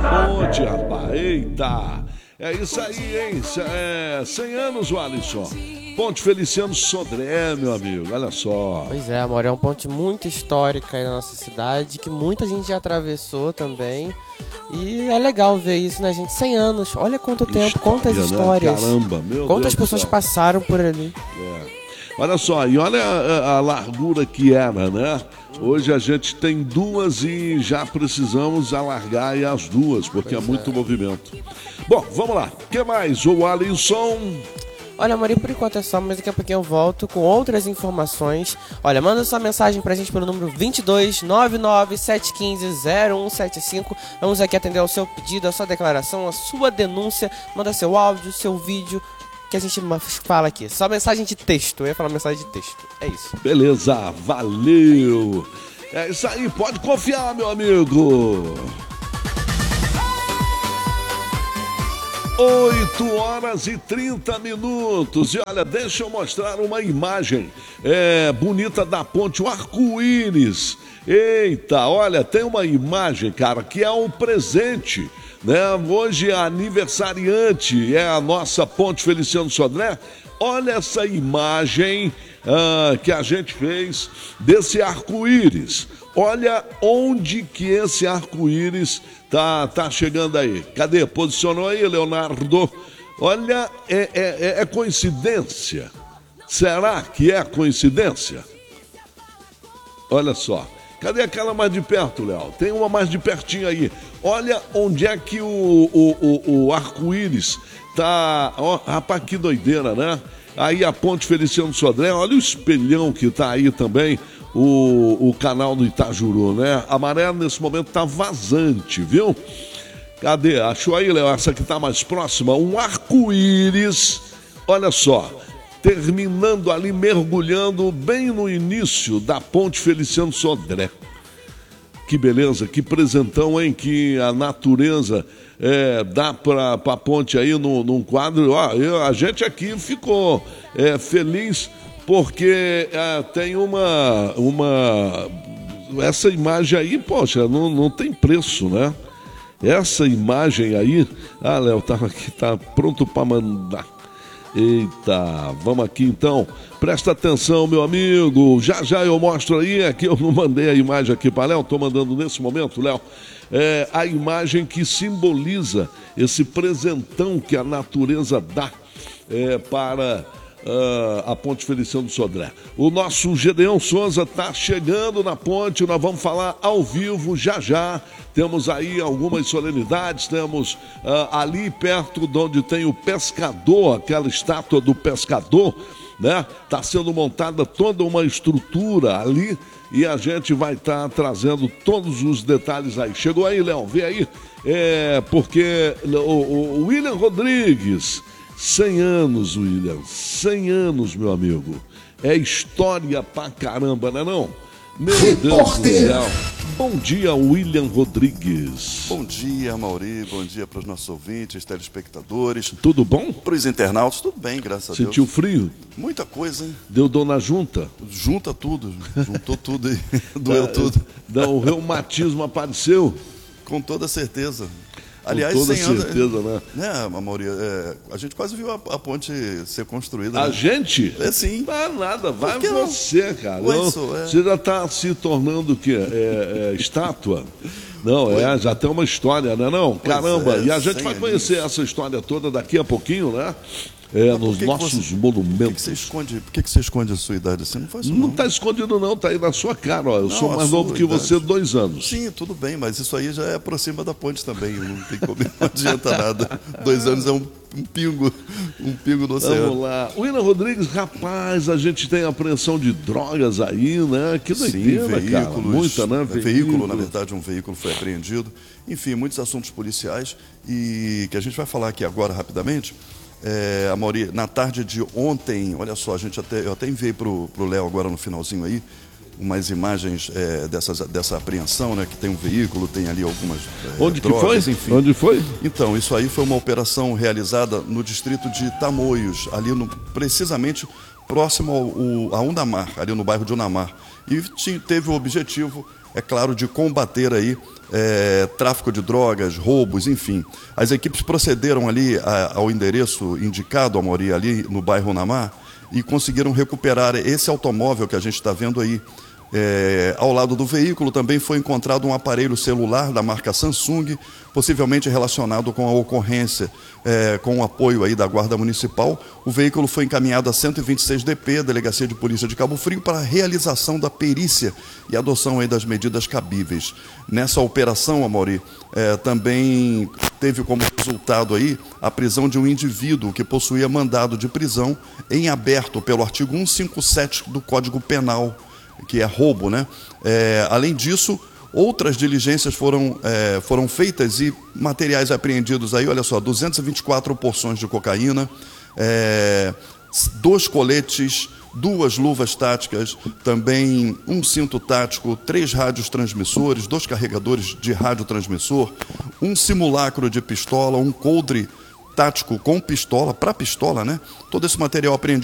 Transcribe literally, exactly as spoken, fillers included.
ponte, rapaz. Eita. É isso aí, hein? É, cem anos, Alisson. Ponte Feliciano Sodré, meu amigo. Olha só. Pois é, amor. É uma ponte muito histórica aí na nossa cidade, que muita gente já atravessou também. E é legal ver isso, né, gente? cem anos. Olha quanto tempo, História, quantas histórias. Né? Caramba, meu Quantas Deus pessoas passaram por ali. É. Olha só, e olha a, a largura que era, né? Hoje a gente tem duas e já precisamos alargar aí as duas, porque pois é muito é. movimento. Bom, vamos lá. O que mais, o Alisson? Olha, Mari, por enquanto é só, mas daqui a pouquinho eu volto com outras informações. Olha, manda sua mensagem pra gente pelo número vinte e dois, nove nove sete um cinco, zero um sete cinco. Vamos aqui atender ao seu pedido, a sua declaração, a sua denúncia. Manda seu áudio, seu vídeo, que a gente fala aqui. Só mensagem de texto. Eu ia falar mensagem de texto. É isso. Beleza, valeu. É isso aí, pode confiar, meu amigo. oito horas e trinta minutos. E olha, deixa eu mostrar uma imagem é, bonita da ponte, o arco-íris. Eita, olha, tem uma imagem, cara, que é um presente, né? Hoje a aniversariante é a nossa Ponte Feliciano Sodré. Olha essa imagem ah, que a gente fez desse arco-íris. Olha onde que esse arco-íris tá, tá chegando aí. Cadê? Posicionou aí, Leonardo. Olha, é, é, é coincidência? Será que é coincidência? Olha só. Cadê aquela mais de perto, Léo? Tem uma mais de pertinho aí. Olha onde é que o, o, o, o arco-íris tá... Ó, rapaz, que doideira, né? Aí a Ponte Feliciano Sodré, olha o espelhão que tá aí também, o, o canal do Itajuru, né? A maré nesse momento tá vazante, viu? Cadê? Achou aí, Léo? Essa que tá mais próxima. Um arco-íris, olha só, terminando ali, mergulhando bem no início da Ponte Feliciano Sodré. Que beleza, que presentão, hein? Que a natureza é, dá para a ponte aí no, num quadro. Ó, eu, a gente aqui ficou é, feliz porque é, tem uma, uma... Essa imagem aí, poxa, não, não tem preço, né? Essa imagem aí... Ah, Léo, tá aqui, tá pronto para mandar. Eita, vamos aqui então, presta atenção, meu amigo, já já eu mostro aí, aqui eu não mandei a imagem aqui para Léo, estou mandando nesse momento, Léo, é a imagem que simboliza esse presentão que a natureza dá é, para uh, a Ponte Feliciano Sodré. O nosso Gedeão Souza está chegando na ponte, nós vamos falar ao vivo já já. Temos aí algumas solenidades, temos uh, ali perto de onde tem o pescador, aquela estátua do pescador, né? Está sendo montada toda uma estrutura ali e a gente vai estar tá trazendo todos os detalhes aí. Chegou aí, Léo, vê aí, é, porque o, o William Rodrigues, cem anos, William, cem anos, meu amigo, é história pra caramba, não é não? Meu Deus do céu. Bom dia, William Rodrigues. Bom dia, Mauri. Bom dia para os nossos ouvintes, telespectadores. Tudo bom? Para os internautas, tudo bem, graças Sentiu a Deus. Sentiu frio? Muita coisa, hein? Deu dor na junta? Junta tudo, juntou tudo aí, doeu é, tudo. O reumatismo apareceu? Com toda certeza. Aliás, com toda certeza, anos, né? né, Mauri, é, a gente quase viu a, a ponte ser construída. A né? gente? É sim. Não, nada, vai você, cara. Ué, Eu, isso, é. Você já está se tornando o quê? É, é, estátua? Não, é, já tem uma história, né? Não? Caramba, é, e a gente vai conhecer essa história toda daqui a pouquinho, né? É, nos que nossos que você, monumentos. Por que, que você esconde, por que, que você esconde a sua idade assim? Não faz isso, não. Não está escondido, não, está aí na sua cara. Ó. Eu não, sou mais novo que idade. você, dois anos. Sim, tudo bem, mas isso aí já é por cima da ponte também. Não tem como, não adianta nada. Dois anos é um, um pingo, um pingo no oceano. Vamos lá. William Rodrigues, rapaz, a gente tem apreensão de drogas aí, né? Que doideira, Sim, veículos, cara. Muita, né? Veículo, veículo, na verdade, um veículo foi apreendido. Enfim, muitos assuntos policiais e que a gente vai falar aqui agora rapidamente. É, Amaury, na tarde de ontem, olha só, a gente até, eu até enviei para o Léo agora no finalzinho aí, umas imagens é, dessas, dessa apreensão, né? Que tem um veículo, tem ali algumas é, Onde drogas, que foi? Enfim. Onde foi? Então, isso aí foi uma operação realizada no distrito de Tamoios, ali no, precisamente próximo ao, ao, a Undamar, ali no bairro de Undamar. E tinha, teve o objetivo é claro, de combater aí é, tráfico de drogas, roubos, enfim. As equipes procederam ali a, ao endereço indicado, Amaury, ali no bairro Namar, e conseguiram recuperar esse automóvel que a gente está vendo aí. É, ao lado do veículo também foi encontrado um aparelho celular da marca Samsung, possivelmente relacionado com a ocorrência, é, com o apoio aí da Guarda Municipal. O veículo foi encaminhado a cento e vinte e seis D P, Delegacia de Polícia de Cabo Frio, para a realização da perícia e adoção aí das medidas cabíveis. Nessa operação, Amaury, é, também teve como resultado aí a prisão de um indivíduo que possuía mandado de prisão em aberto pelo artigo cento e cinquenta e sete do Código Penal, que é roubo, né? É, além disso, outras diligências foram, é, foram feitas e materiais apreendidos aí, olha só, duzentas e vinte e quatro porções de cocaína, é, dois coletes, duas luvas táticas, também um cinto tático, três rádios transmissores, dois carregadores de radiotransmissor, um simulacro de pistola, um coldre tático com pistola, para pistola, né? Todo esse material apreendido